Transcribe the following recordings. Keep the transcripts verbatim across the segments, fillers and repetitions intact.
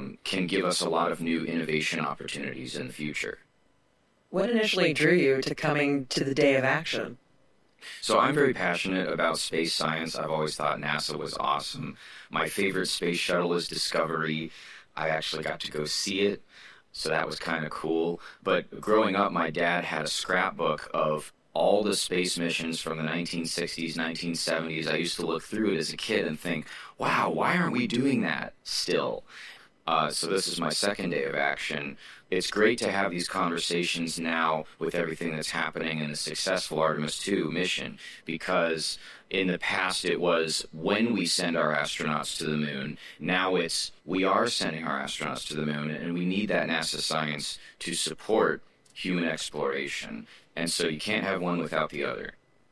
um, can give us a lot of new innovation opportunities in the future. What initially drew you to coming to the Day of Action? So I'm very passionate about space science. I've always thought NASA was awesome. My favorite space shuttle is Discovery. I actually got to go see it, so that was kind of cool. But growing up, my dad had a scrapbook of all the space missions from the nineteen sixties, nineteen seventies. I used to look through it as a kid and think, wow, why aren't we doing that still? Uh, so this is my second day of action. It's great to have these conversations now with everything that's happening in the successful Artemis two mission, because in the past it was when we send our astronauts to the moon. Now it's we are sending our astronauts to the moon, and we need that NASA science to support human exploration. And so you can't have one without the other.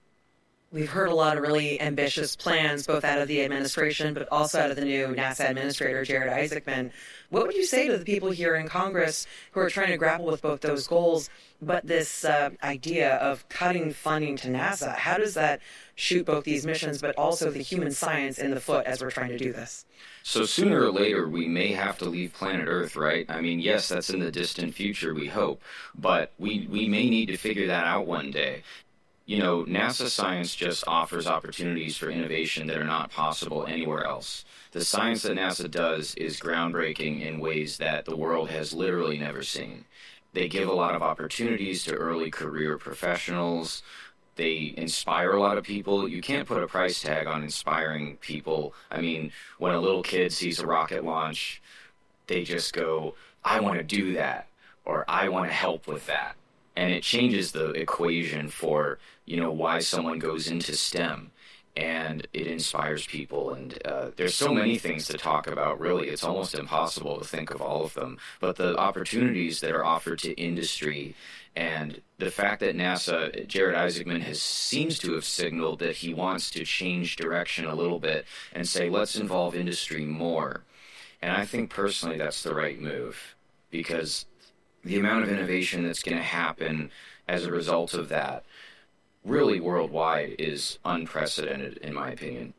We've heard a lot of really ambitious plans, both out of the administration, but also out of the new NASA administrator, Jared Isaacman. What would you say to the people here in Congress who are trying to grapple with both those goals, but this uh, idea of cutting funding to NASA? How does that shoot both these missions, but also the human science in the foot as we're trying to do this? So sooner or later, we may have to leave planet Earth, right? I mean, yes, that's in the distant future, we hope, but we, we may need to figure that out one day. You know, NASA science just offers opportunities for innovation that are not possible anywhere else. The science that NASA does is groundbreaking in ways that the world has literally never seen. They give a lot of opportunities to early career professionals. They inspire a lot of people. You can't put a price tag on inspiring people. I mean, when a little kid sees a rocket launch, they just go, I want to do that, or I want to help with that. And it changes the equation for, you know, why someone goes into STEM, and it inspires people. And uh, there's so many things to talk about, really. It's almost impossible to think of all of them. But the opportunities that are offered to industry, and the fact that NASA, Jared Isaacman has seems to have signaled that he wants to change direction a little bit and say, let's involve industry more. And I think personally that's the right move, because the amount of innovation that's going to happen as a result of that, really worldwide, is unprecedented, in my opinion.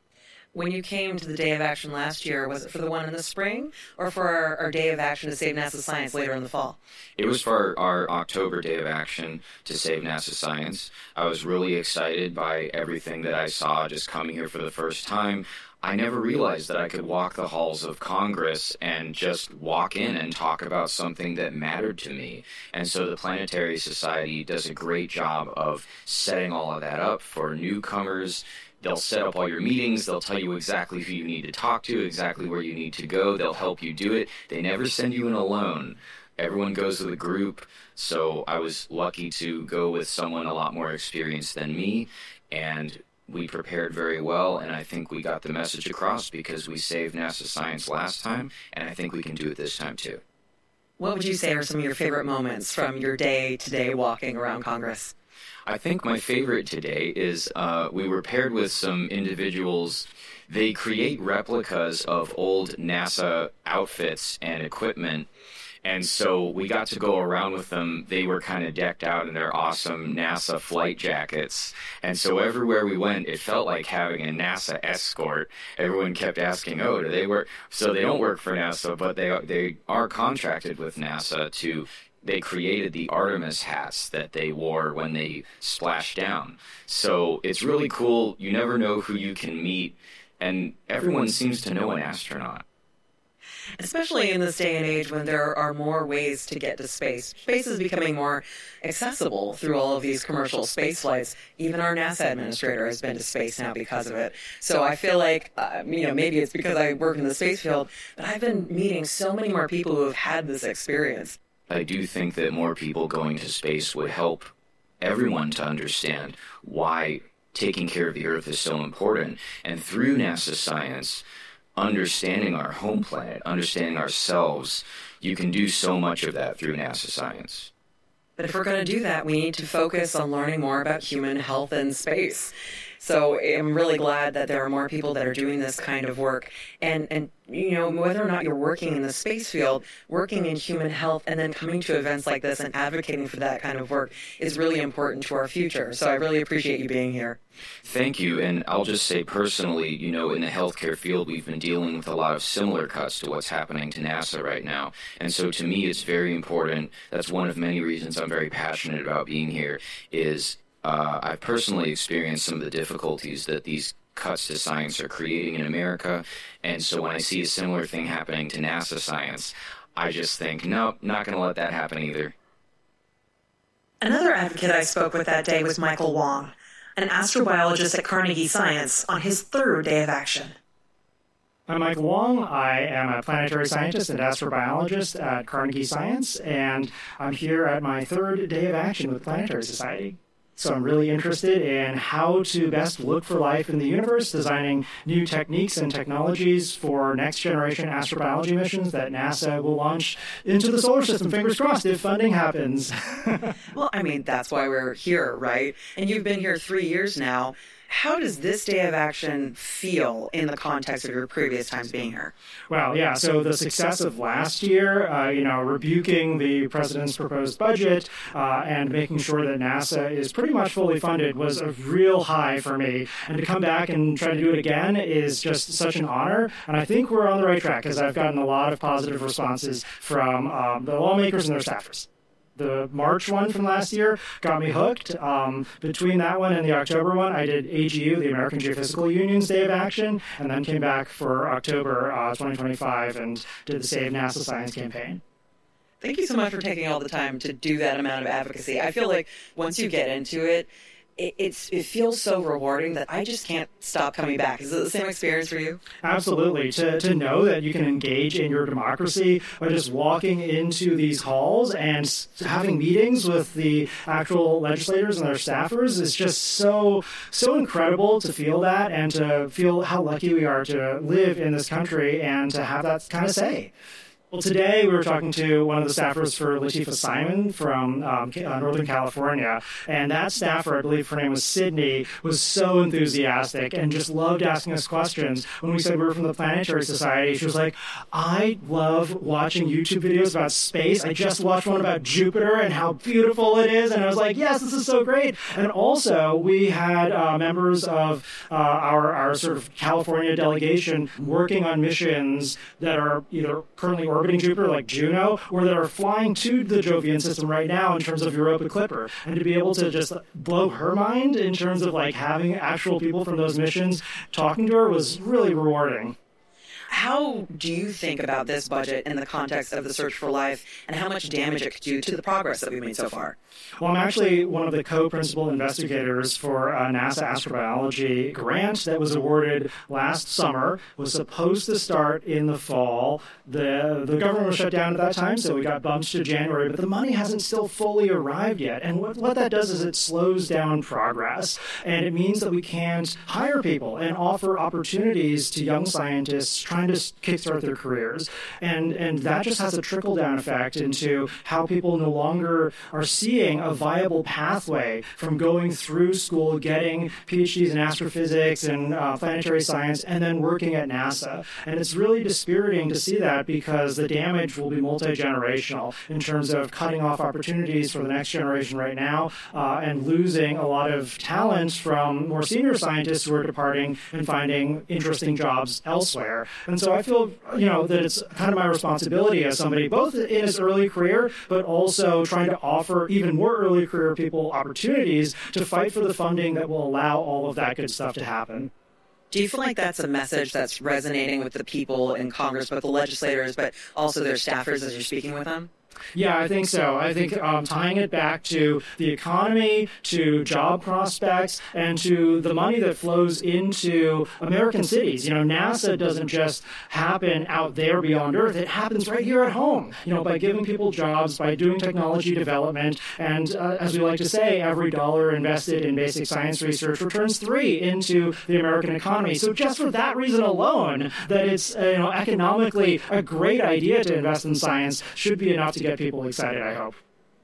When you came to the Day of Action last year, was it for the one in the spring or for our, our Day of Action to Save NASA Science later in the fall? It was for our, our October Day of Action to Save NASA Science. I was really excited by everything that I saw just coming here for the first time. I never realized that I could walk the halls of Congress and just walk in and talk about something that mattered to me. And so the Planetary Society does a great job of setting all of that up for newcomers. They'll set up all your meetings. They'll tell you exactly who you need to talk to, exactly where you need to go. They'll help you do it. They never send you in alone. Everyone goes with a group. So I was lucky to go with someone a lot more experienced than me, and we prepared very well, and I think we got the message across because we saved NASA science last time, and I think we can do it this time too. What would you say are some of your favorite moments from your day-to-day walking around Congress? I think my favorite today is uh, we were paired with some individuals. They create replicas of old NASA outfits and equipment. And so we got to go around with them. They were kind of decked out in their awesome NASA flight jackets. And so everywhere we went, it felt like having a NASA escort. Everyone kept asking, oh, do they work? So they don't work for NASA, but they they are contracted with NASA to, they created the Artemis hats that they wore when they splashed down. So it's really cool. You never know who you can meet. And everyone seems to know an astronaut. Especially in this day and age when there are more ways to get to space. Space is becoming more accessible through all of these commercial space flights. Even our NASA administrator has been to space now because of it. So I feel like, uh, you know, maybe it's because I work in the space field, but I've been meeting so many more people who have had this experience. I do think that more people going to space would help everyone to understand why taking care of the Earth is so important. And through NASA science, understanding our home planet, understanding ourselves, you can do so much of that through NASA science. But if we're going to do that, we need to focus on learning more about human health in space. So I'm really glad that there are more people that are doing this kind of work. And, and you know, whether or not you're working in the space field, working in human health, and then coming to events like this and advocating for that kind of work is really important to our future. So I really appreciate you being here. Thank you. And I'll just say personally, you know, in the healthcare field, we've been dealing with a lot of similar cuts to what's happening to NASA right now. And so to me, it's very important. That's one of many reasons I'm very passionate about being here is uh, I've personally experienced some of the difficulties that these cuts to science are creating in America. And so when I see a similar thing happening to NASA science, I just think, nope, not going to let that happen either. Another advocate I spoke with that day was Michael Wong, an astrobiologist at Carnegie Science, on his third day of action. I'm Michael Wong. I am a planetary scientist and astrobiologist at Carnegie Science, and I'm here at my third day of action with Planetary Society. So I'm really interested in how to best look for life in the universe, designing new techniques and technologies for next-generation astrobiology missions that NASA will launch into the solar system, fingers crossed, if funding happens. Well, I mean, that's why we're here, right? And you've been here three years now. How does this day of action feel in the context of your previous times being here? Well, yeah, so the success of last year, uh, you know, rebuking the president's proposed budget uh, and making sure that NASA is pretty much fully funded was a real high for me. And to come back and try to do it again is just such an honor. And I think we're on the right track because I've gotten a lot of positive responses from um, the lawmakers and their staffers. The March one from last year got me hooked. Um, between that one and the October one, I did A G U, the American Geophysical Union's Day of Action, and then came back for October uh, twenty twenty-five and did the Save NASA Science campaign. Thank you so much for taking all the time to do that amount of advocacy. I feel like once you get into it, it, it's, it feels so rewarding that I just can't stop coming back. Is it the same experience for you? Absolutely. To, to know that you can engage in your democracy by just walking into these halls and having meetings with the actual legislators and their staffers is just so, so incredible to feel that and to feel how lucky we are to live in this country and to have that kind of say. Well, today we were talking to one of the staffers for Latifah Simon from um, Northern California, and that staffer, I believe her name was Sydney, was so enthusiastic and just loved asking us questions. When we said we were from the Planetary Society, she was like, I love watching YouTube videos about space. I just watched one about Jupiter and how beautiful it is, and I was like, yes, this is so great. And also, we had uh, members of uh, our, our sort of California delegation working on missions that are either currently orbiting Jupiter like Juno, or that are flying to the Jovian system right now in terms of Europa Clipper. And to be able to just blow her mind in terms of like having actual people from those missions talking to her was really rewarding. How do you think about this budget in the context of the search for life and how much damage it could do to the progress that we've made so far? Well, I'm actually one of the co-principal investigators for a NASA astrobiology grant that was awarded last summer, was supposed to start in the fall. The, the government was shut down at that time, so we got bumped to January, but the money hasn't still fully arrived yet. And what, what that does is it slows down progress, and it means that we can't hire people and offer opportunities to young scientists trying to kickstart their careers. And, and that just has a trickle-down effect into how people no longer are seeing a viable pathway from going through school, getting PhDs in astrophysics and uh, planetary science, and then working at NASA. And it's really dispiriting to see that because the damage will be multi-generational in terms of cutting off opportunities for the next generation right now uh, and losing a lot of talent from more senior scientists who are departing and finding interesting jobs elsewhere. And so I feel, you know, that it's kind of my responsibility as somebody, both in his early career, but also trying to offer even more early career people opportunities to fight for the funding that will allow all of that good stuff to happen. Do you feel like that's a message that's resonating with the people in Congress, both the legislators, but also their staffers as you're speaking with them? Yeah, I think so. I think um, tying it back to the economy, to job prospects, and to the money that flows into American cities. You know, NASA doesn't just happen out there beyond Earth. It happens right here at home, you know, by giving people jobs, by doing technology development. And uh, as we like to say, every dollar invested in basic science research returns three into the American economy. So just for that reason alone, that it's, uh, you know, economically a great idea to invest in science should be enough to get people excited, I hope.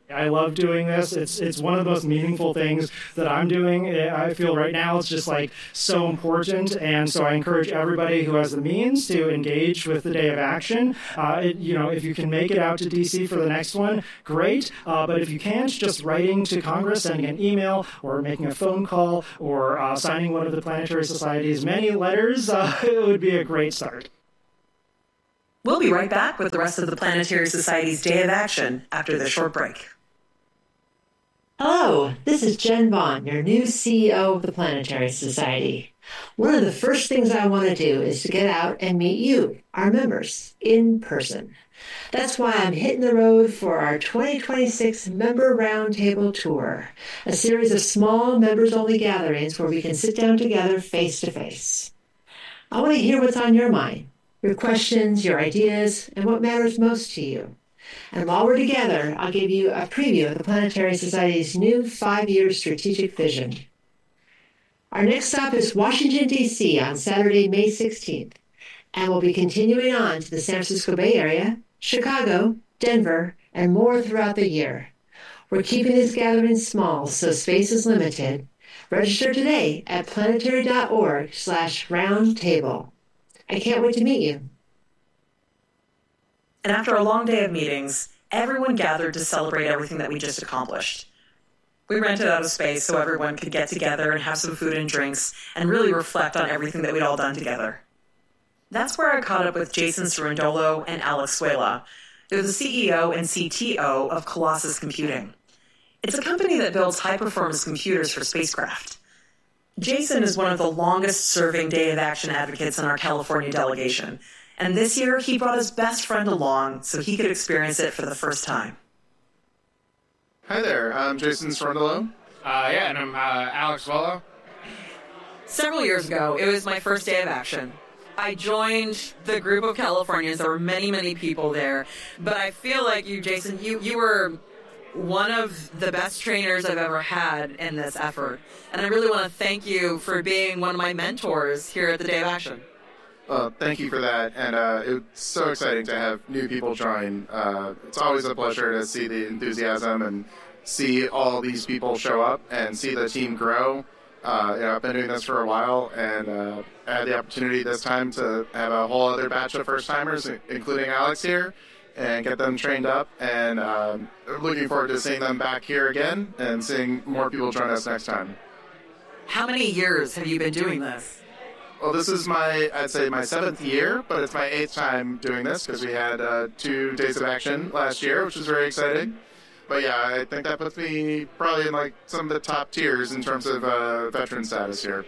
I love doing this. It's it's one of the most meaningful things that I'm doing. I feel right now it's just like so important, and so I encourage everybody who has the means to engage with the Day of Action. Uh, it, you know, if you can make it out to D C for the next one, great. Uh, but if you can't, just writing to Congress, sending an email, or making a phone call, or uh, signing one of the Planetary Society's many letters, uh, it would be a great start. We'll be right back with the rest of the Planetary Society's Day of Action after this short break. Hello, this is Jen Vaughn, your new C E O of the Planetary Society. One of the first things I want to do is to get out and meet you, our members, in person. That's why I'm hitting the road for our twenty twenty-six Member Roundtable Tour, a series of small members-only gatherings where we can sit down together face-to-face. I want to hear what's on your mind, your questions, your ideas, and what matters most to you. And while we're together, I'll give you a preview of the Planetary Society's new five-year strategic vision. Our next stop is Washington, D C on Saturday, May sixteenth, and we'll be continuing on to the San Francisco Bay Area, Chicago, Denver, and more throughout the year. We're keeping these gatherings small, so space is limited. Register today at planetary.org slash roundtable. I can't wait to meet you. And after a long day of meetings, everyone gathered to celebrate everything that we just accomplished. We rented out a space so everyone could get together and have some food and drinks and really reflect on everything that we'd all done together. That's where I caught up with Jason Cerundolo and Alex Suela. They're the C E O and C T O of Colossus Computing. It's a company that builds high-performance computers for spacecraft. Jason is one of the longest-serving Day of Action advocates in our California delegation, and this year he brought his best friend along so he could experience it for the first time. Hi there, I'm Jason Cerundolo. Uh, yeah, and I'm uh, Alex Suela. Several years ago, it was my first Day of Action. I joined the group of Californians. There were many, many people there. But I feel like you, Jason, you, you were one of the best trainers I've ever had in this effort. And I really want to thank you for being one of my mentors here at the Day of Action. Well, thank you for that, and uh, it's so exciting to have new people join. Uh, it's always a pleasure to see the enthusiasm and see all these people show up and see the team grow. Uh, you know, I've been doing this for a while, and uh, I had the opportunity this time to have a whole other batch of first-timers, including Alex here, and get them trained up, and um, looking forward to seeing them back here again and seeing more people join us next time. How many years have you been doing this? Well, this is my, I'd say, my seventh year, but it's my eighth time doing this because we had uh, two Days of Action last year, which was very exciting. But yeah, I think that puts me probably in like some of the top tiers in terms of uh, veteran status here.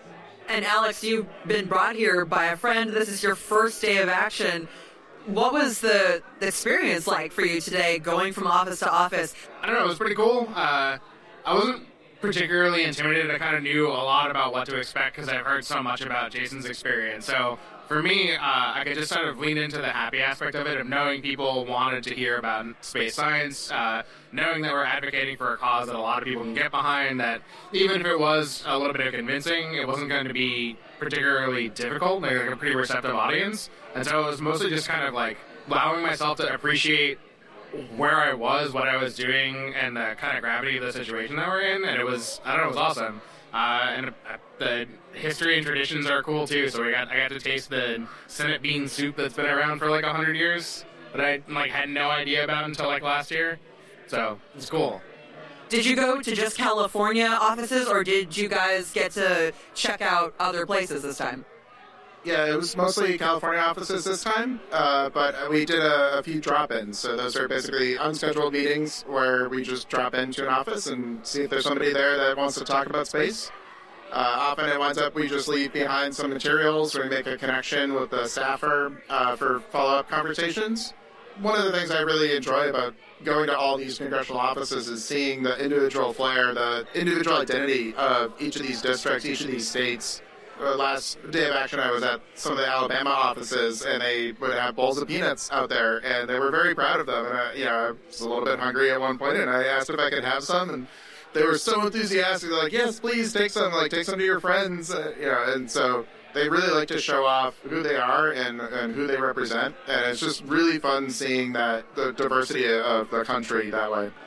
And Alex, you've been brought here by a friend. This is your first Day of Action. What was the, the experience like for you today, going from office to office? I don't know, it was pretty cool. Uh, I wasn't particularly intimidated. I kind of knew a lot about what to expect because I've heard so much about Jason's experience. So for me, uh, I could just sort of lean into the happy aspect of it, of knowing people wanted to hear about space science, uh, knowing that we're advocating for a cause that a lot of people can get behind, that even if it was a little bit of convincing, it wasn't going to be particularly difficult, like a pretty receptive audience. And so it was mostly just kind of like allowing myself to appreciate where I was, what I was doing, and the kind of gravity of the situation that we're in, and it was, I don't know, it was awesome. Uh, and uh, the history and traditions are cool too. So we got, I got to taste the Senate bean soup that's been around for like a hundred years that I like had no idea about until like last year. So it's cool. Did you go to just California offices, or did you guys get to check out other places this time? Yeah, it was mostly California offices this time, uh, but we did a, a few drop-ins. So those are basically unscheduled meetings where we just drop into an office and see if there's somebody there that wants to talk about space. Uh, often it winds up we just leave behind some materials or we make a connection with the staffer uh, for follow-up conversations. One of the things I really enjoy about going to all these congressional offices is seeing the individual flair, the individual identity of each of these districts, each of these states. Uh, last Day of Action, I was at some of the Alabama offices, and they would have bowls of peanuts out there, and they were very proud of them. And I, you know, I was a little bit hungry at one point, and I asked if I could have some, and they were so enthusiastic. They're like, "Yes, please take some. Like, take some to your friends." Uh, you know, and so they really like to show off who they are and and who they represent, and it's just really fun seeing that the diversity of the country that way.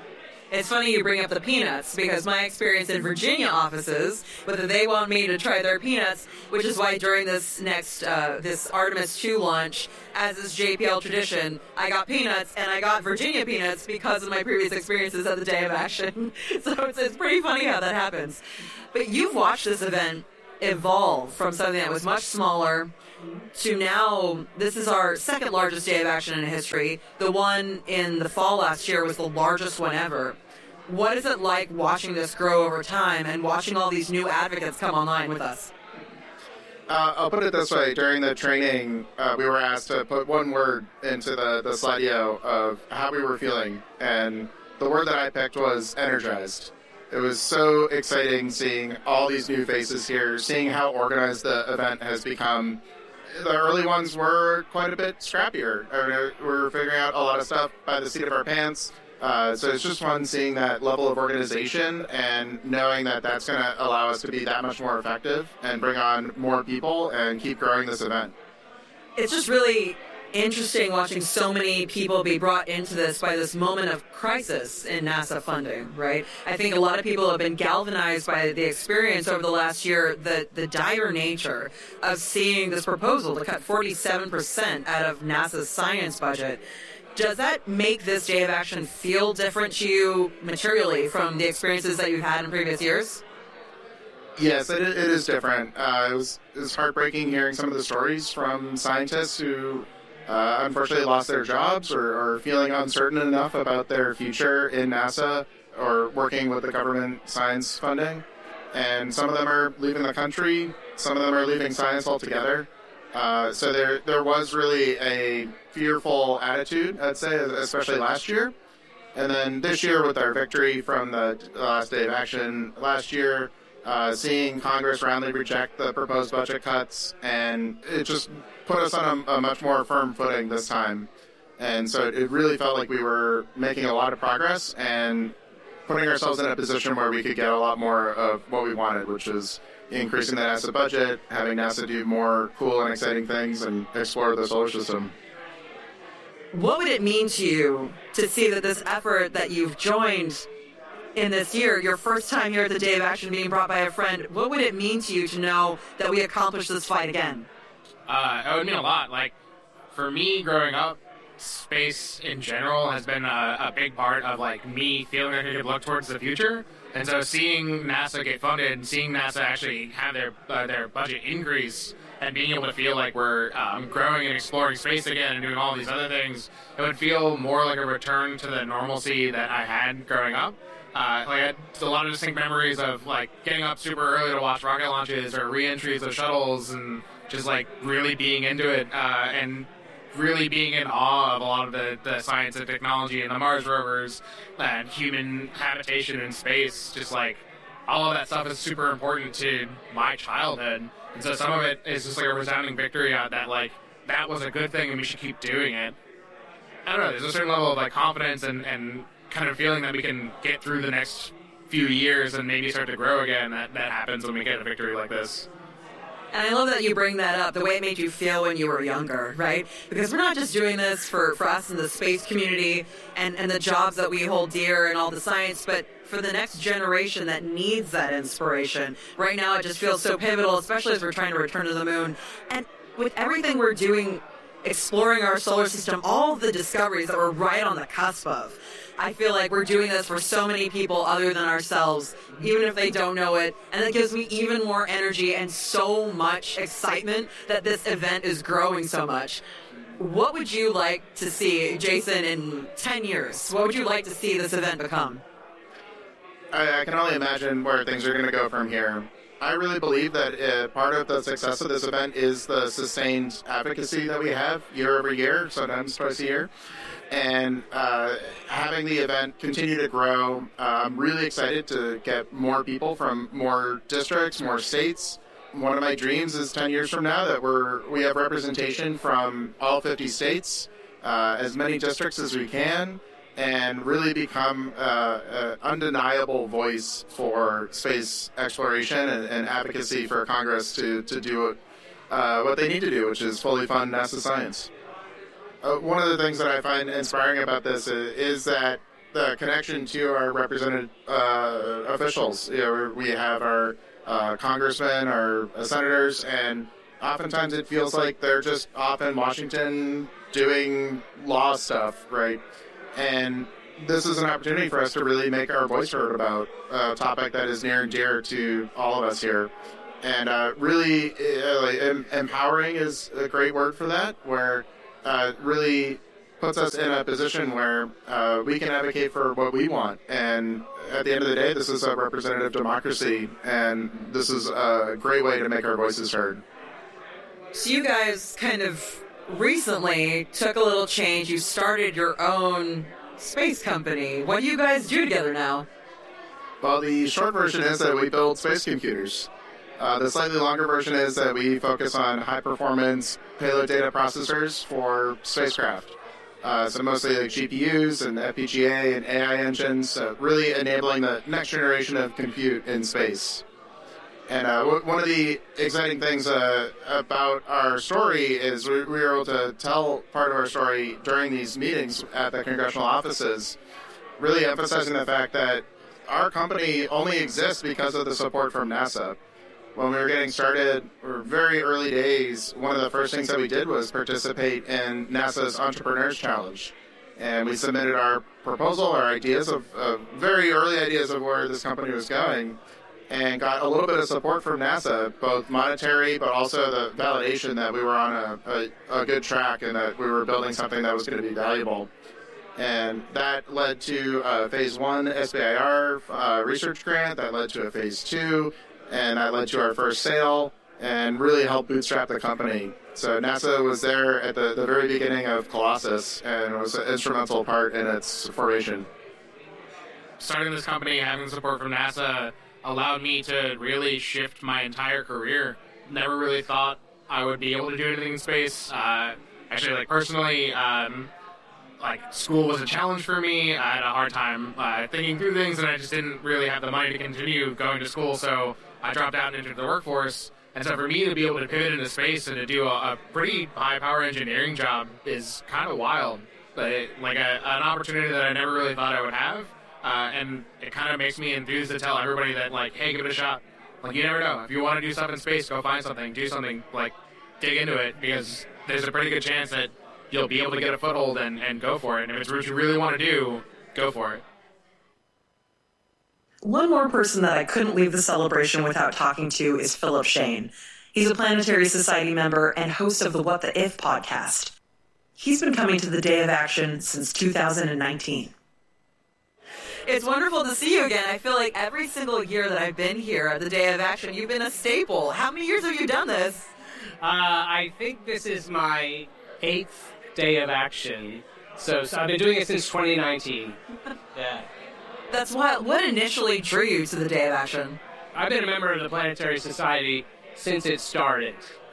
It's funny you bring up the peanuts, because my experience in Virginia offices, whether they want me to try their peanuts, which is why during this next, uh, this Artemis two launch, as is J P L tradition, I got peanuts, and I got Virginia peanuts because of my previous experiences at the Day of Action. So it's, it's pretty funny how that happens. But you've watched this event evolve from something that was much smaller to now, this is our second largest Day of Action in history. The one in the fall last year was the largest one ever. What is it like watching this grow over time and watching all these new advocates come online with us? Uh, I'll put it this way. During the training, uh, we were asked to put one word into the, the slideo of how we were feeling. And the word that I picked was energized. It was so exciting seeing all these new faces here, seeing how organized the event has become. The early ones were quite a bit scrappier. I mean, we were figuring out a lot of stuff by the seat of our pants. Uh, so it's just fun seeing that level of organization and knowing that that's going to allow us to be that much more effective and bring on more people and keep growing this event. It's just really interesting watching so many people be brought into this by this moment of crisis in NASA funding, right? I think a lot of people have been galvanized by the experience over the last year, the, the dire nature of seeing this proposal to cut forty-seven percent out of NASA's science budget. Does that make this Day of Action feel different to you materially from the experiences that you've had in previous years? Yes, it, it is different. Uh, it was, it was heartbreaking hearing some of the stories from scientists who Uh, unfortunately lost their jobs or are feeling uncertain enough about their future in NASA or working with the government science funding. And some of them are leaving the country. Some of them are leaving science altogether. Uh, so there there was really a fearful attitude, I'd say, especially last year. And then this year with our victory from the last Day of Action last year, uh, seeing Congress roundly reject the proposed budget cuts, and it just put us on a, a much more firm footing this time. And so it really felt like we were making a lot of progress and putting ourselves in a position where we could get a lot more of what we wanted, which is increasing the NASA budget, having NASA do more cool and exciting things, and explore the solar system. What would it mean to you to see that this effort that you've joined in this year, your first time here at the Day of Action being brought by a friend, what would it mean to you to know that we accomplished this fight again? Uh, it would mean a lot. Like, for me, growing up, space in general has been a, a big part of, like, me feeling like I could look towards the future. And so seeing NASA get funded and seeing NASA actually have their uh, their budget increase and being able to feel like we're um, growing and exploring space again and doing all these other things, it would feel more like a return to the normalcy that I had growing up. Uh, like I had a lot of distinct memories of, like, getting up super early to watch rocket launches or re-entries of shuttles and just, like, really being into it uh, and really being in awe of a lot of the, the science and technology and the Mars rovers and human habitation in space. Just, like, all of that stuff is super important to my childhood. And so some of it is just, like, a resounding victory on that, like, that was a good thing and we should keep doing it. I don't know, there's a certain level of, like, confidence and, and kind of feeling that we can get through the next few years and maybe start to grow again. That, that happens when we get a victory like this. And I love that you bring that up, the way it made you feel when you were younger, right? Because we're not just doing this for, for us in the space community and, and the jobs that we hold dear and all the science, but for the next generation that needs that inspiration. Right now it just feels so pivotal, especially as we're trying to return to the moon. And with everything we're doing, exploring our solar system, all the discoveries that we're right on the cusp of, I feel like we're doing this for so many people other than ourselves, even if they don't know it. And it gives me even more energy and so much excitement that this event is growing so much. What would you like to see, Jason, in ten years? What would you like to see this event become? I, I can only imagine where things are going to go from here. I really believe that uh, part of the success of this event is the sustained advocacy that we have year over year, sometimes twice a year. And uh, having the event continue to grow, uh, I'm really excited to get more people from more districts, more states. One of my dreams is ten years from now that we're we have representation from all fifty states, uh, as many districts as we can, and really become uh, an undeniable voice for space exploration and, and advocacy for Congress to, to do uh, what they need to do, which is fully fund NASA science. Uh, one of the things that I find inspiring about this is, is that the connection to our represented uh, officials. You know, we have our uh, congressmen, our uh, senators, and oftentimes it feels like they're just off in Washington doing law stuff, right? And this is an opportunity for us to really make our voice heard about a topic that is near and dear to all of us here. And uh, really, uh, like, em- empowering is a great word for that, where uh, really puts us in a position where uh, we can advocate for what we want. And at the end of the day, this is a representative democracy, and this is a great way to make our voices heard. So you guys kind of recently took a little change. You started your own space company. What do you guys do together now? Well, the short version is that we build space computers. Uh, the slightly longer version is that we focus on high-performance payload data processors for spacecraft. Uh, so mostly like G P Us and F P G A and A I engines, uh, really enabling the next generation of compute in space. And uh, w- one of the exciting things uh, about our story is we, we were able to tell part of our story during these meetings at the congressional offices, really emphasizing the fact that our company only exists because of the support from NASA. When we were getting started, or very early days, one of the first things that we did was participate in NASA's Entrepreneurs Challenge. And we submitted our proposal, our ideas of, of very early ideas of where this company was going, and got a little bit of support from NASA, both monetary, but also the validation that we were on a, a, a good track and that we were building something that was going to be valuable. And that led to a phase one S B I R uh, research grant, that led to a phase two, and that led to our first sale, and really helped bootstrap the company. So NASA was there at the, the very beginning of Colossus, and was an instrumental part in its formation. Starting this company, having support from NASA, allowed me to really shift my entire career. Never really thought I would be able to do anything in space. Uh, actually, like personally, um, like school was a challenge for me. I had a hard time uh, thinking through things, and I just didn't really have the money to continue going to school. So I dropped out and entered the workforce. And so for me to be able to pivot into space and to do a, a pretty high-power engineering job is kind of wild. But like a, an opportunity that I never really thought I would have. Uh, and it kind of makes me enthused to tell everybody that, like, hey, give it a shot. Like, you never know. If you want to do stuff in space, go find something, do something, like, dig into it, because there's a pretty good chance that you'll be able to get a foothold and, and go for it. And if it's what you really want to do, go for it. One more person that I couldn't leave the celebration without talking to is Philip Shane. He's a Planetary Society member and host of the What the If podcast. He's been coming to the Day of Action since two thousand nineteen. It's wonderful to see you again. I feel like every single year that I've been here at the Day of Action, you've been a staple. How many years have you done this? Uh, I think this is my eighth Day of Action. So, so I've been doing it since twenty nineteen. Yeah. That's wild. What initially drew you to the Day of Action? I've been a member of the Planetary Society since it started.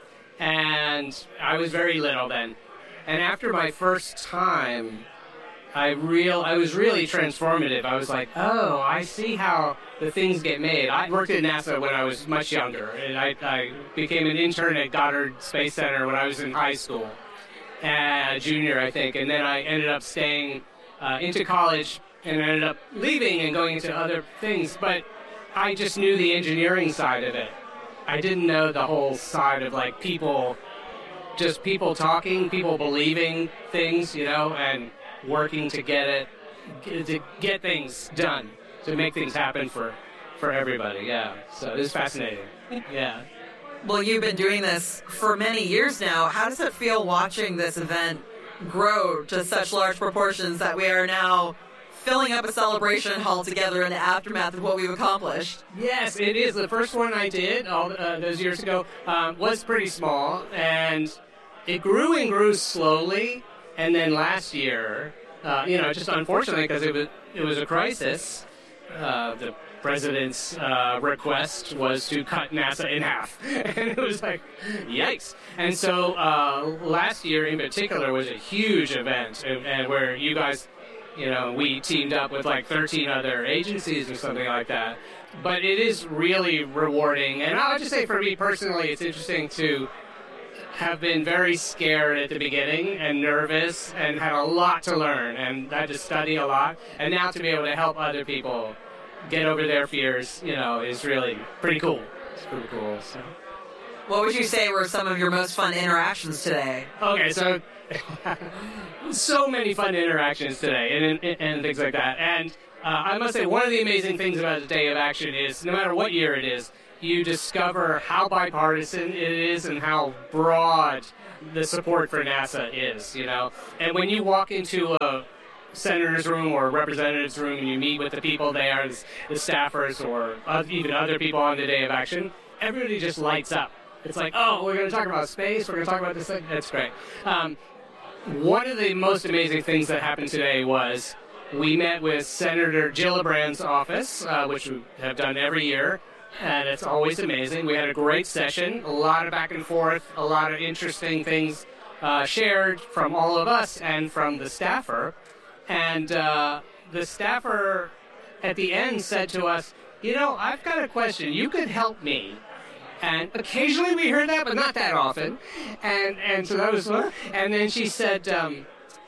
And I was very little then. And after my first time, I real I was really transformative. I was like, oh, I see how the things get made. I worked at NASA when I was much younger, and I, I became an intern at Goddard Space Center when I was in high school, uh, junior, I think. And then I ended up staying uh, into college, and I ended up leaving and going into other things. But I just knew the engineering side of it. I didn't know the whole side of, like, people, just people talking, people believing things, you know, and working to get it, to get things done, to make things happen for, for everybody, yeah. So it's fascinating, yeah. Well, you've been doing this for many years now. How does it feel watching this event grow to such large proportions that we are now filling up a celebration hall together in the aftermath of what we've accomplished? Yes, it is. The first one I did all uh, those years ago um, was pretty small, and it grew and grew slowly. And then last year, uh, you know, just unfortunately, because it was it was a crisis, uh, the president's uh, request was to cut NASA in half, and it was like, yikes! And so uh, last year, in particular, was a huge event, and, and where you guys, you know, we teamed up with like thirteen other agencies or something like that. But it is really rewarding, and I would just say for me personally, it's interesting to have been very scared at the beginning and nervous and had a lot to learn and had to study a lot. And now to be able to help other people get over their fears, you know, is really pretty cool. It's pretty cool. So. What would you say were some of your most fun interactions today? Okay, so so many fun interactions today and, and, and things like that. And uh, I must say, one of the amazing things about the Day of Action is no matter what year it is, you discover how bipartisan it is and how broad the support for NASA is, you know. And when you walk into a senator's room or a representative's room and you meet with the people there, the staffers or even other people on the Day of Action, everybody just lights up. It's like, oh, we're going to talk about space, we're going to talk about this thing. That's great. Um, one of the most amazing things that happened today was we met with Senator Gillibrand's office, uh, which we have done every year. And it's always amazing. We had a great session, a lot of back and forth, a lot of interesting things uh, shared from all of us and from the staffer. And uh, the staffer at the end said to us, you know, I've got a question. You could help me. And occasionally we heard that, but not that often. And and so that was fun. And then she said, um,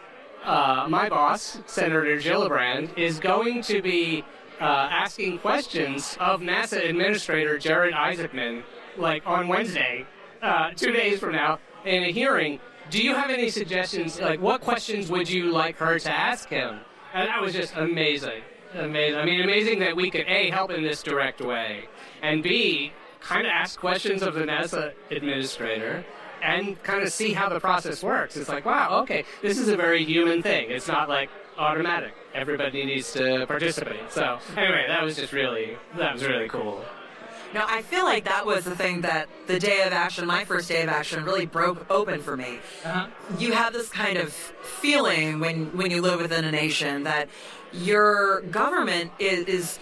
uh, my boss, Senator Gillibrand, is going to be Uh, asking questions of NASA Administrator Jared Isaacman, like on Wednesday, uh, two days from now, in a hearing. Do you have any suggestions? Like, what questions would you like her to ask him? And that was just amazing. Amazing. I mean, amazing that we could, A, help in this direct way, and B, kind of ask questions of the NASA Administrator and kind of see how the process works. It's like, wow, okay, this is a very human thing. It's not like automatic. Everybody needs to participate. So anyway, that was just really, that was really cool. Now, I feel like that was the thing that the Day of Action, my first Day of Action, really broke open for me. Uh-huh. You have this kind of feeling when, when you live within a nation that your government is, is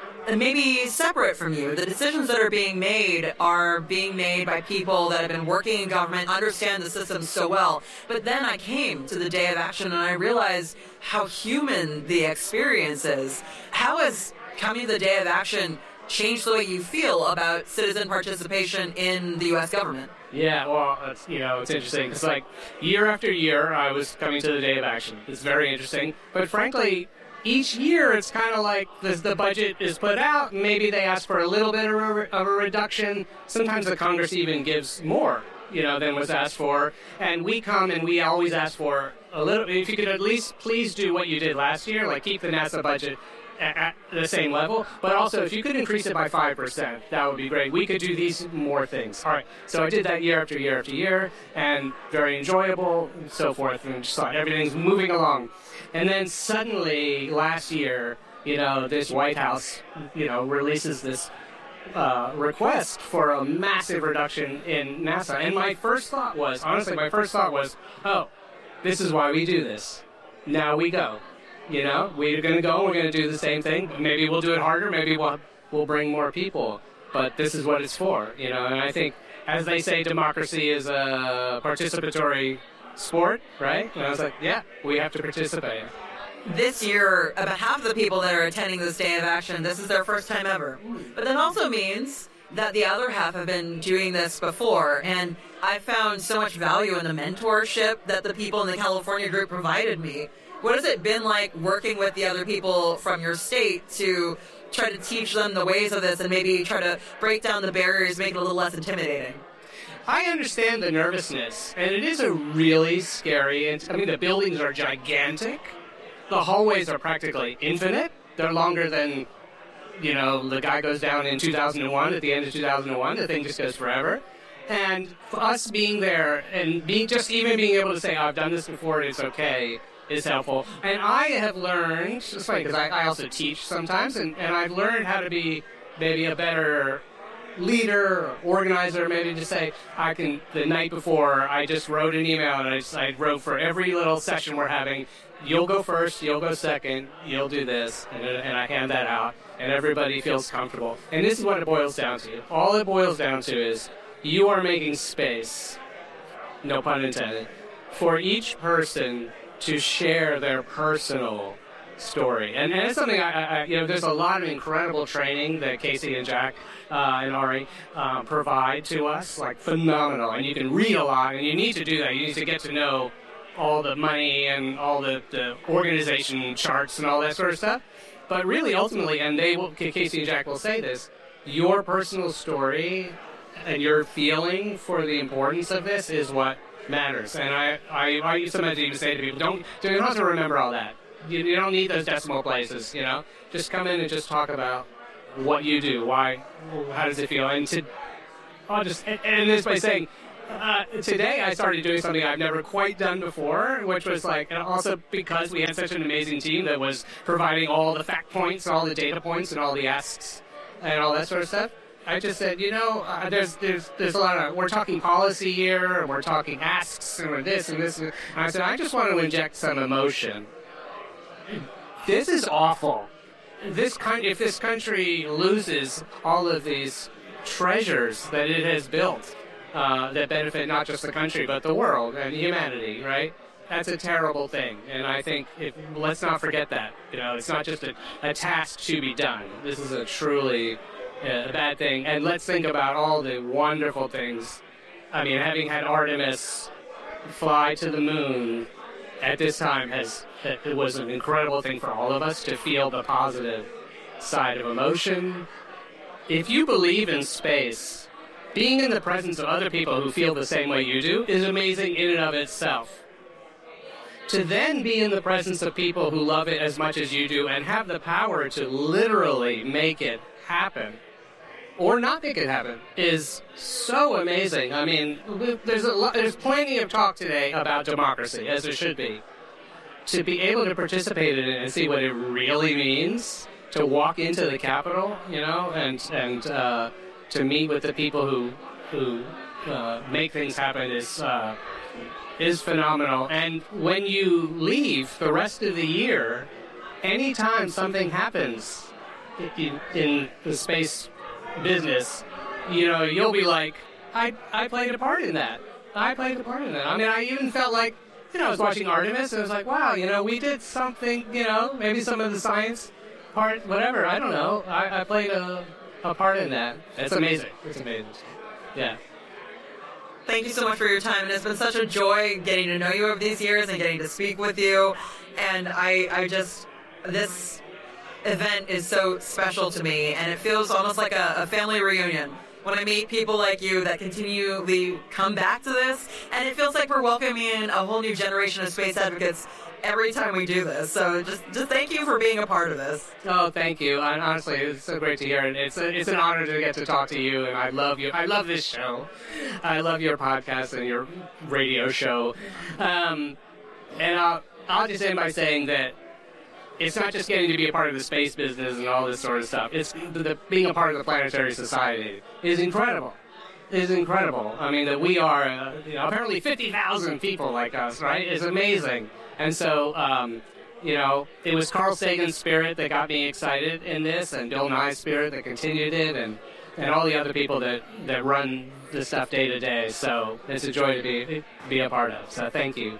maybe separate from you. The decisions that are being made are being made by people that have been working in government, understand the system so well. But then I came to the Day of Action and I realized how human the experience is. How has coming to the Day of Action changed the way you feel about citizen participation in the U S government? Yeah, well, it's, you know, it's interesting. It's like year after year I was coming to the Day of Action. It's very interesting. But frankly, each year, it's kind of like the, the budget is put out, and maybe they ask for a little bit of a, of a reduction. Sometimes the Congress even gives more, you know, than was asked for. And we come and we always ask for a little. If you could at least please do what you did last year, like keep the NASA budget at, at the same level. But also, if you could increase it by five percent, that would be great. We could do these more things. All right. So I did that year after year after year, and very enjoyable, and so forth. And just thought everything's moving along. And then suddenly, last year, you know, this White House, you know, releases this uh, request for a massive reduction in NASA. And my first thought was, honestly, my first thought was, oh, this is why we do this. Now we go. You know, we're going to go, we're going to do the same thing. Maybe we'll do it harder, maybe we'll, we'll bring more people. But this is what it's for, you know. And I think, as they say, democracy is a participatory sport, right? And I was like, yeah, we have to participate. This year, about half of the people that are attending this Day of Action, this is their first time ever. But that also means that the other half have been doing this before. And I found so much value in the mentorship that the people in the California group provided me. What has it been like working with the other people from your state to try to teach them the ways of this and maybe try to break down the barriers, make it a little less intimidating? I understand the nervousness, and it is a really scary, and I mean, the buildings are gigantic. The hallways are practically infinite. They're longer than, you know, the guy goes down in two thousand one, at the end of two thousand one, the thing just goes forever. And for us being there, and being just even being able to say, oh, I've done this before, it's okay, is helpful. And I have learned, it's funny, because I, I also teach sometimes, and, and I've learned how to be maybe a better leader or organizer, maybe to say, I can, the night before, I just wrote an email, and I, just, I wrote for every little session we're having, you'll go first, you'll go second, you'll do this, and, and I hand that out, and everybody feels comfortable. And this is what it boils down to. All it boils down to is, you are making space, no pun intended, for each person to share their personal story. And, and it's something I, I, you know, there's a lot of incredible training that Casey and Jack uh, and Ari uh, provide to us, like phenomenal. And you can read a lot, and you need to do that. You need to get to know all the money and all the, the organization charts and all that sort of stuff. But really, ultimately, and they will, Casey and Jack will say this, your personal story and your feeling for the importance of this is what matters. And I, I, I sometimes even say to people, don't, you don't have to remember all that. You, you don't need those decimal places, you know. Just come in and just talk about what you do, why, how does it feel, and to, I'll just end this by saying, uh, today I started doing something I've never quite done before, which was like, and also because we had such an amazing team that was providing all the fact points, all the data points, and all the asks, and all that sort of stuff. I just said, you know, uh, there's there's there's a lot of, we're talking policy here, and we're talking asks, and we're this and this, and I said, I just want to inject some emotion. This is awful. This kind, if this country loses all of these treasures that it has built, uh, that benefit not just the country but the world and humanity, right? That's a terrible thing, and I think if, let's not forget that. You know, it's not just a, a task to be done. This is a truly uh, bad thing, and let's think about all the wonderful things. I mean, having had Artemis fly to the moon at this time has it was an incredible thing for all of us to feel the positive side of emotion. If you believe in space, being in the presence of other people who feel the same way you do is amazing in and of itself. To then be in the presence of people who love it as much as you do and have the power to literally make it happen or not make it happen is so amazing. I mean, there's a lot, there's plenty of talk today about democracy, as there should be. To be able to participate in it and see what it really means, to walk into the Capitol, you know, and and uh, to meet with the people who who uh, make things happen is uh, is phenomenal. And when you leave the rest of the year, anytime something happens in, in the space business, you know, you'll be like, I I played a part in that. I played a part in that. I mean, I even felt like, you know, I was watching Artemis and I was like, wow, you know, we did something, you know, maybe some of the science part, whatever, I don't know. I, I played a, a part in that. It's amazing. It's amazing. Yeah. Thank you so much for your time. And it's been such a joy getting to know you over these years and getting to speak with you. And I, I just, this event is so special to me. And it feels almost like a, a family reunion when I meet people like you that continually come back to this. And it feels like we're welcoming in a whole new generation of space advocates every time we do this. So just just thank you for being a part of this. Oh, thank you. And honestly, it's so great to hear. And it's a, it's an honor to get to talk to you. And I love you. I love this show. I love your podcast and your radio show. Um, and I'll, I'll just end by saying that it's not just getting to be a part of the space business and all this sort of stuff. It's the, the, being a part of the Planetary Society is incredible. Is incredible. I mean, that we are, uh, you know, apparently fifty thousand people like us, right? It's amazing. And so, um, you know, it was Carl Sagan's spirit that got me excited in this, and Bill Nye's spirit that continued it, and, and all the other people that, that run this stuff day to day. So it's a joy to be be a part of. So thank you.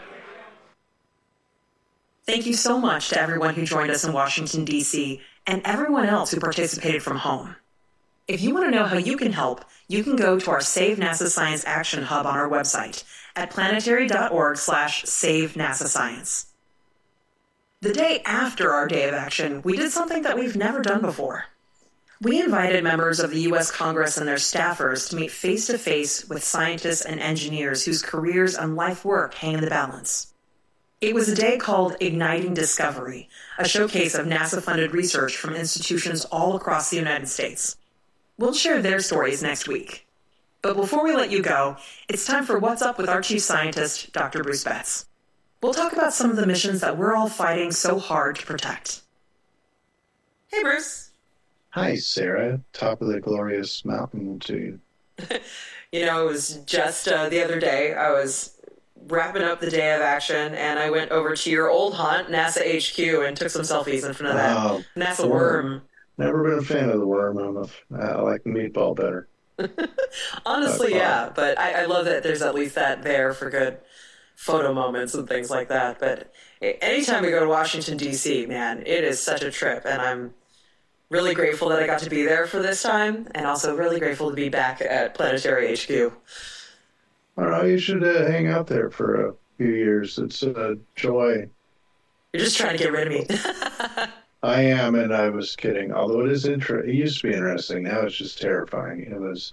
Thank you so much to everyone who joined us in Washington, D C, and everyone else who participated from home. If you want to know how you can help, you can go to our Save NASA Science Action Hub on our website at planetary.org slash save NASA Science. The day after our day of action, we did something that we've never done before. We invited members of the U S Congress and their staffers to meet face-to-face with scientists and engineers whose careers and life work hang in the balance. It was a day called Igniting Discovery, a showcase of NASA-funded research from institutions all across the United States. We'll share their stories next week. But before we let you go, it's time for What's Up with our Chief Scientist, Doctor Bruce Betts. We'll talk about some of the missions that we're all fighting so hard to protect. Hey, Bruce. Hi, Sarah. Top of the glorious mountain to you. You know, it was just uh, the other day, I was wrapping up the day of action, and I went over to your old haunt, NASA H Q, and took some selfies in front of that oh, NASA worm. worm. Never been a fan of the worm. I'm a, I like the meatball better. Honestly, yeah, but I, I love that there's at least that there for good photo moments and things like that. But anytime we go to Washington, D C, man, it is such a trip. And I'm really grateful that I got to be there for this time, and also really grateful to be back at Planetary H Q. I don't know, you should uh, hang out there for a few years. It's a joy. You're just trying to get rid of me. I am, and I was kidding. Although it is inter- it used to be interesting. Now it's just terrifying. It was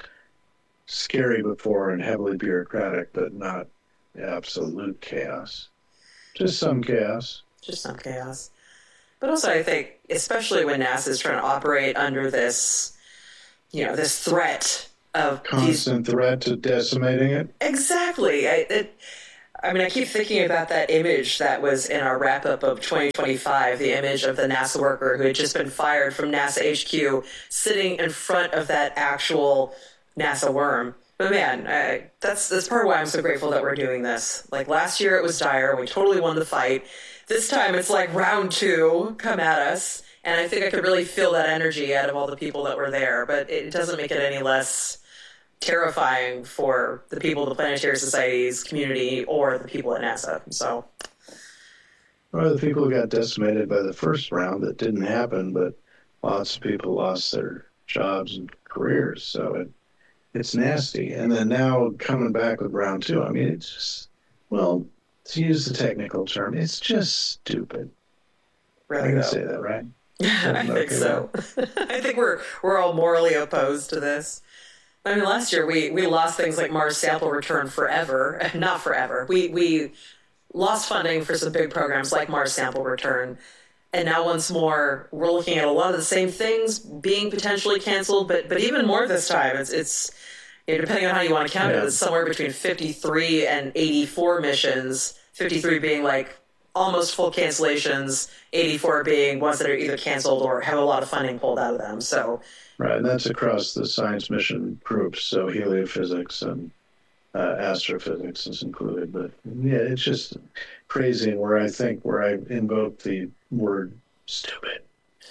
scary before and heavily bureaucratic, but not absolute chaos. Just some chaos. Just some chaos. But also, I think, especially when NASA is trying to operate under this, you know, this threat of constant these... threat to decimating it. Exactly. I, it, I mean, I keep thinking about that image that was in our wrap-up of twenty twenty-five, the image of the NASA worker who had just been fired from NASA H Q, sitting in front of that actual NASA worm. But man, I, that's that's part of why I'm so grateful that we're doing this. Like last year, it was dire. We totally won the fight. This time, it's like round two, come at us. And I think I could really feel that energy out of all the people that were there. But it doesn't make it any less terrifying for the people of the Planetary Society's community or the people at NASA. So, well, the people who got decimated by the first round, that didn't happen, but lots of people lost their jobs and careers. So it it's nasty. And then now coming back with round two, I mean, it's just, well, to use the technical term, it's just stupid. Really, I can though. say that, right? I think so. I think we're we're all morally opposed to this. I mean, last year we, we lost things like Mars Sample Return forever. Not forever. We we lost funding for some big programs like Mars Sample Return. And now once more, we're looking at a lot of the same things being potentially canceled, but but even more this time. It's, it's you know, depending on how you want to count yeah. it, it's somewhere between fifty-three and eighty-four missions, fifty-three being like almost full cancellations, eighty-four being ones that are either canceled or have a lot of funding pulled out of them. So, right, and that's across the science mission groups, so heliophysics and uh, astrophysics is included. But yeah, it's just crazy. And where I think, where I invoke the word stupid,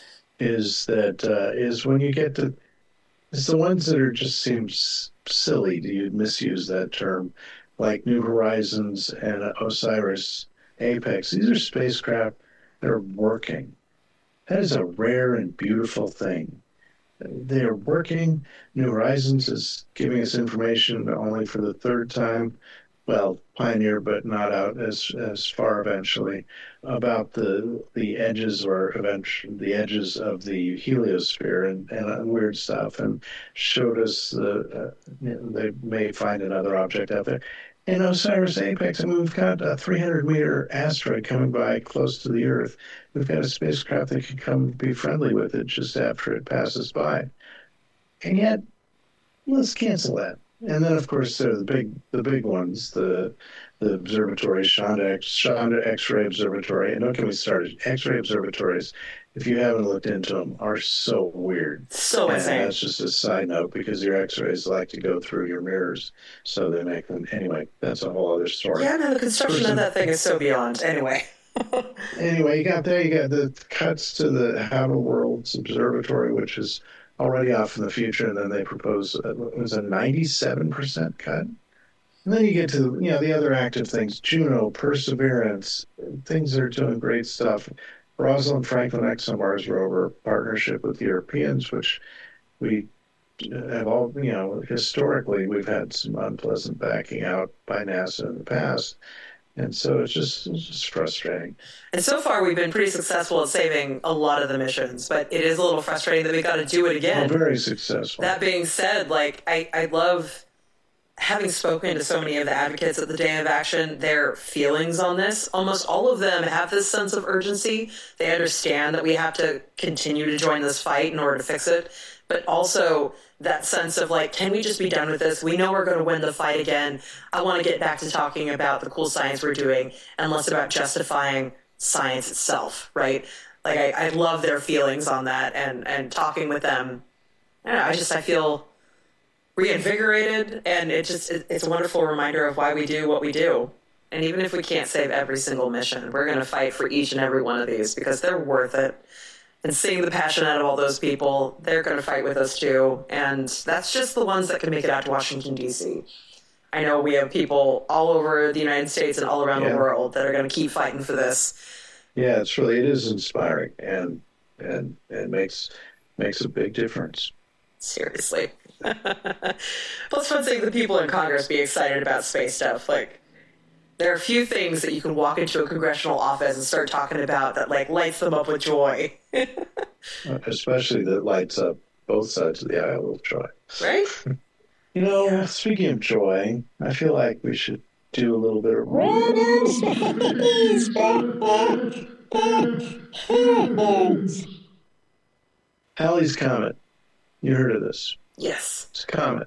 is that uh, is when you get to, it's the ones that are just seems silly to you misuse that term, like New Horizons and Osiris Apex. These are spacecraft that are working. That is a rare and beautiful thing. They are working. New Horizons is giving us information only for the third time. Well, Pioneer, but not out as as far eventually, about the the edges or eventually the edges of the heliosphere and, and uh, weird stuff, and showed us the uh, they may find another object out there. And Osiris Apex, I mean, we've got a three hundred meter asteroid coming by close to the Earth. We've got a spacecraft that can come be friendly with it just after it passes by. And yet, let's cancel that. And then, of course, there are the big, the big ones, the the observatories, Shonda, X, Shonda X-ray Observatory. And don't get me started. X-ray observatories, if you haven't looked into them, are so weird. So and insane. That's just a side note, because your X-rays like to go through your mirrors, so they make them. Anyway, that's a whole other story. Yeah, no, the construction Person, of that thing is so beyond. Anyway. Anyway, you got there, you got the cuts to the Outer Worlds Observatory, which is already off in the future, and then they propose uh, it was a ninety-seven percent cut. And then you get to, you know, the other active things, Juno, Perseverance, things that are doing great stuff. Rosalind Franklin ExoMars rover partnership with the Europeans, which we have all, you know, historically we've had some unpleasant backing out by NASA in the past. And so it's just, it's just frustrating. And so far, we've been pretty successful at saving a lot of the missions, but it is a little frustrating that we got to do it again. Oh, very successful. That being said, like, I, I love having spoken to so many of the advocates at the Day of Action, their feelings on this. Almost all of them have this sense of urgency. They understand that we have to continue to join this fight in order to fix it, but also that sense of like, can we just be done with this? We know we're going to win the fight again. I want to get back to talking about the cool science we're doing and less about justifying science itself, right? Like, I, I love their feelings on that, and, and talking with them, I don't know, I just, I feel reinvigorated, and it just, it, it's a wonderful reminder of why we do what we do. And even if we can't save every single mission, we're going to fight for each and every one of these because they're worth it. And seeing the passion out of all those people, they're going to fight with us too. And that's just the ones that can make it out to Washington, D C. I know we have people all over the United States and all around Yeah. the world that are going to keep fighting for this. Yeah, it's really, it is inspiring, and and it makes makes a big difference. Seriously. Plus, one thing the people in Congress be excited about space stuff. Like, there are a few things that you can walk into a congressional office and start talking about that, like, lights them up with joy. Especially that lights up both sides of the aisle with joy. Right? You know, speaking of joy, I feel like we should do a little bit of Halley's Comet. You heard of this? Yes. It's a comet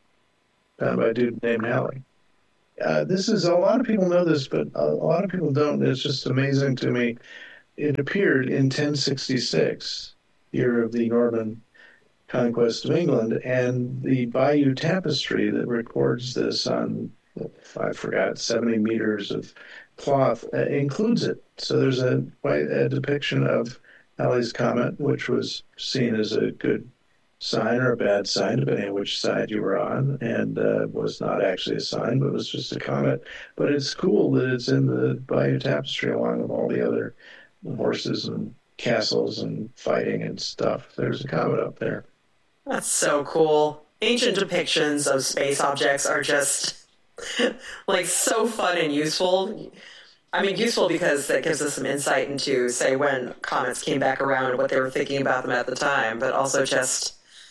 found by a dude named Halley. Uh, this is, a lot of people know this, but a, a lot of people don't. It's just amazing to me. It appeared in ten sixty-six, year of the Norman conquest of England, and the Bayeux Tapestry that records this on, I forgot, seventy meters of cloth uh, includes it. So there's a, a depiction of Halley's Comet, which was seen as a good sign or a bad sign, depending on which side you were on, and uh, was not actually a sign, but was just a comet. But it's cool that it's in the Bayeux Tapestry along with all the other horses and castles and fighting and stuff. There's a comet up there. That's so cool. Ancient depictions of space objects are just, like, so fun and useful. I mean, useful because that gives us some insight into, say, when comets came back around and what they were thinking about them at the time, but also just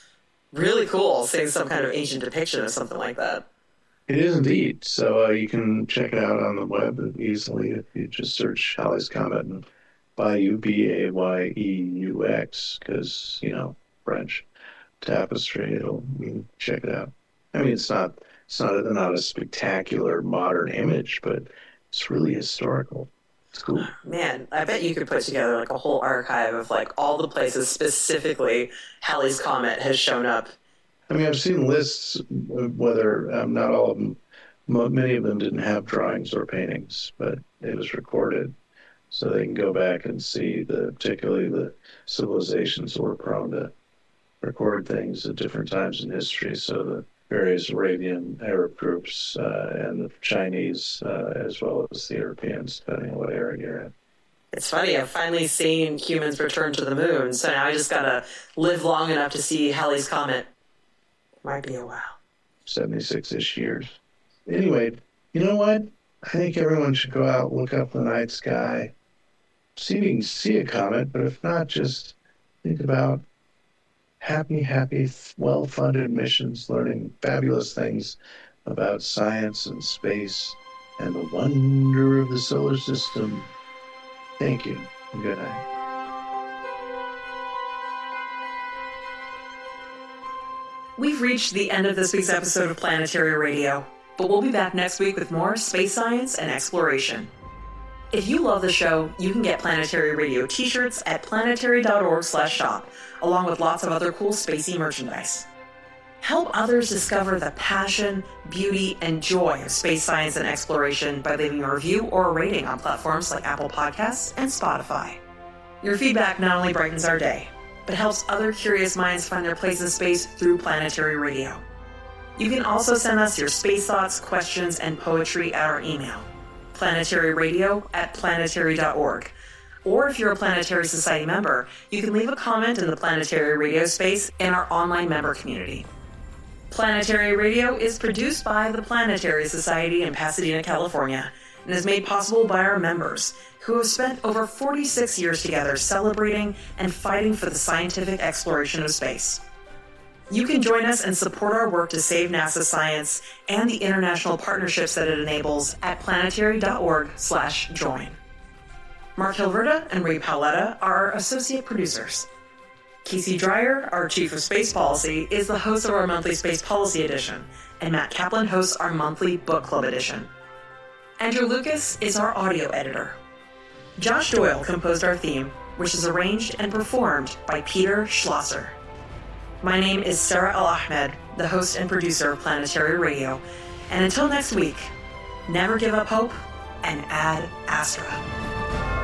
really cool seeing some kind of ancient depiction of something like that. It is indeed. So uh, you can check it out on the web easily if you just search Halley's Comet and Bayeux, B A Y E U X, because, you know, French tapestry. It'll, you can check it out. I mean, it's not it's not a, not a spectacular modern image, but it's really historical. It's cool. Man, I bet you could put together like a whole archive of like all the places specifically Halley's Comet has shown up. I mean, I've seen lists, whether um, not all of them, many of them didn't have drawings or paintings, but it was recorded. So they can go back and see the, particularly the civilizations that were prone to record things at different times in history. So the various Arabian Arab groups uh, and the Chinese, uh, as well as the Europeans, depending on what era you're in. It's funny, I've finally seen humans return to the moon, so now I just gotta live long enough to see Halley's Comet. Might be a while. seventy-six-ish years. Anyway, you know what? I think everyone should go out, look up the night sky, see if you can see a comet, but if not, just think about happy, happy, well-funded missions, learning fabulous things about science and space and the wonder of the solar system. Thank you, and good night. We've reached the end of this week's episode of Planetary Radio, but we'll be back next week with more space science and exploration. If you love the show, you can get Planetary Radio t-shirts at planetary.org slash shop, along with lots of other cool spacey merchandise. Help others discover the passion, beauty, and joy of space science and exploration by leaving a review or a rating on platforms like Apple Podcasts and Spotify. Your feedback not only brightens our day, but helps other curious minds find their place in space through Planetary Radio. You can also send us your space thoughts, questions, and poetry at our email, planetaryradio at planetary dot org. Or if you're a Planetary Society member, you can leave a comment in the Planetary Radio space in our online member community. Planetary Radio is produced by the Planetary Society in Pasadena, California, and is made possible by our members, who have spent over forty-six years together celebrating and fighting for the scientific exploration of space. You can join us and support our work to save NASA science and the international partnerships that it enables at planetary.org slash join. Mark Hilverda and Ray Paoletta are our associate producers. Casey Dreyer, our chief of space policy, is the host of our monthly Space Policy Edition, and Matt Kaplan hosts our monthly Book Club Edition. Andrew Lucas is our audio editor. Josh Doyle composed our theme, which is arranged and performed by Peter Schlosser. My name is Sarah Al-Ahmed, the host and producer of Planetary Radio, and until next week, never give up hope and ad astra.